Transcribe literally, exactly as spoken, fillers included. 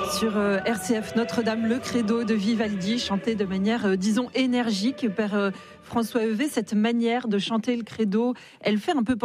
Sur euh, R C F Notre-Dame, le credo de Vivaldi, chanté de manière, euh, disons, énergique par euh, François Heuvet. Cette manière de chanter le credo, elle fait un peu